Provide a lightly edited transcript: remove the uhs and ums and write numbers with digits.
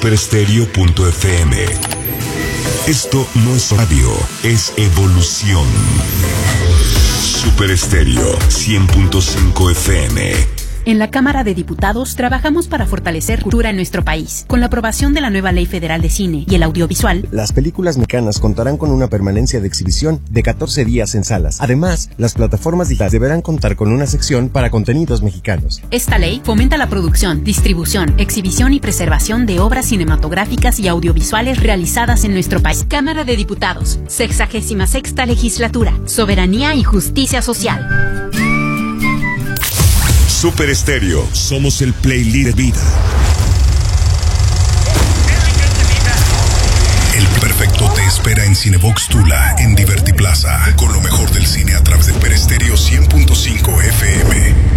superestereo.fm. Esto no es radio, es evolución. Super Estéreo 100.5 FM. En la Cámara de Diputados trabajamos para fortalecer cultura en nuestro país. Con la aprobación de la nueva Ley Federal de Cine y el Audiovisual, las películas mexicanas contarán con una permanencia de exhibición de 14 días en salas. Además, las plataformas digitales deberán contar con una sección para contenidos mexicanos. Esta ley fomenta la producción, distribución, exhibición y preservación de obras cinematográficas y audiovisuales realizadas en nuestro país. Cámara de Diputados, 66ª Legislatura, Soberanía y Justicia Social. Super Estéreo, somos el playlist de vida. El perfecto te espera en Cinebox Tula, en Divertiplaza, con lo mejor del cine a través de Super Estéreo 100.5 FM.